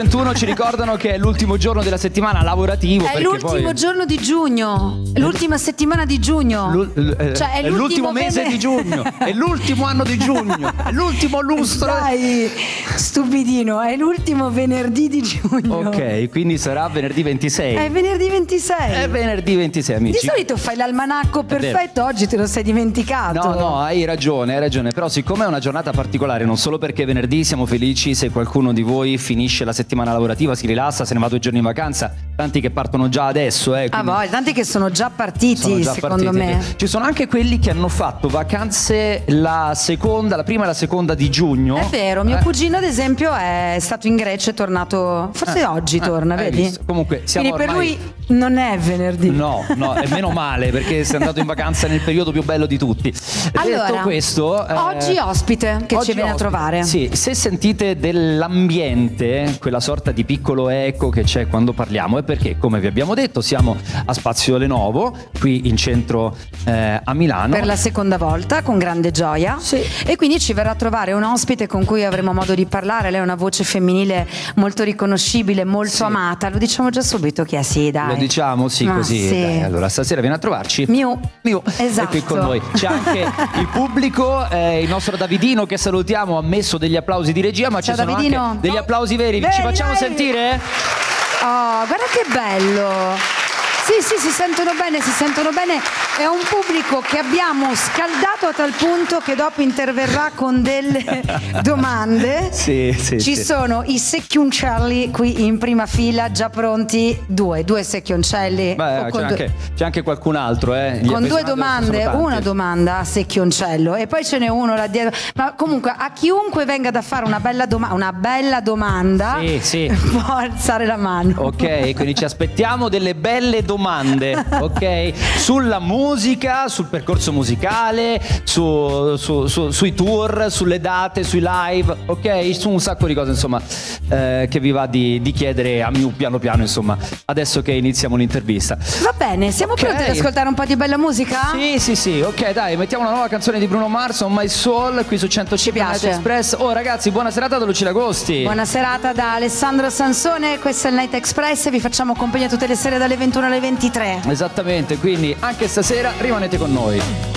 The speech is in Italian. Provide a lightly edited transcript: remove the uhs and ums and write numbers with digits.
21 ci ricordano che è l'ultimo giorno della settimana lavorativo. È l'ultimo giorno di giugno, l'ultima settimana di giugno. Cioè è l'ultimo mese di giugno, è l'ultimo anno di giugno, è l'ultimo lustro. Dai, stupidino, è l'ultimo venerdì di giugno. Ok, quindi sarà venerdì 26. È venerdì 26. È venerdì 26, amici. Di solito fai l'almanacco perfetto, oggi te lo sei dimenticato. No, hai ragione, però siccome è una giornata particolare, non solo perché venerdì siamo felici se qualcuno di voi finisce la settimana lavorativa, si rilassa, se ne va 2 giorni in vacanza, tanti che partono già adesso. Tanti che sono già partiti, secondo me. Ci sono anche quelli che hanno fatto vacanze la prima e la seconda di giugno. È vero, mio cugino ad esempio è stato in Grecia, è tornato, forse oggi torna, vedi? Visto. Comunque siamo quindi per ormai... lui non è venerdì. No, è meno male perché sei andato in vacanza nel periodo più bello di tutti. Allora, detto questo, oggi ospite che ci viene a trovare. Sì, se sentite dell'ambiente, quella sorta di piccolo eco che c'è quando parliamo, è perché, come vi abbiamo detto, siamo a Spazio Lenovo, qui in centro a Milano. Per la seconda volta, con grande gioia. Sì. E quindi ci verrà a trovare un ospite con cui avremo modo di parlare. Lei è una voce femminile molto riconoscibile, molto amata. Lo diciamo già subito chi è, sì, dai. Lo diciamo, sì, così. Sì. Dai, allora stasera viene a trovarci. Miu. È Esatto. qui con noi. C'è anche il pubblico, il nostro Davidino che salutiamo, ha messo degli applausi di regia, ma Ciao, ci sono Davidino. anche degli applausi veri. Ci facciamo sentire? Oh, guarda che bello! Sì, si sentono bene. È un pubblico che abbiamo scaldato a tal punto che dopo interverrà con delle domande. Sì. Ci sono i secchioncelli qui in prima fila, già pronti. Due secchioncelli. Beh, c'è anche qualcun altro, Con 2 domande, una domanda a secchioncello e poi ce n'è uno là dietro. Ma comunque a chiunque venga da fare una bella domanda, sì. può alzare la mano. Ok, quindi ci aspettiamo delle belle domande, ok? Sulla musica, sul percorso musicale, sui tour, sulle date, sui live, ok? Su un sacco di cose, insomma, che vi va di chiedere a Miu piano piano, insomma, adesso che iniziamo l'intervista. Va bene, siamo pronti ad ascoltare un po' di bella musica? Sì, ok, dai, mettiamo una nuova canzone di Bruno Mars, On My Soul, qui su 105 Night Express. Oh ragazzi, buona serata da Lucilla Agosti. Buona serata da Alessandro Sansone, questo è il Night Express e vi facciamo compagnia tutte le sere dalle 21 alle 23. Esattamente, quindi anche stasera rimanete con noi.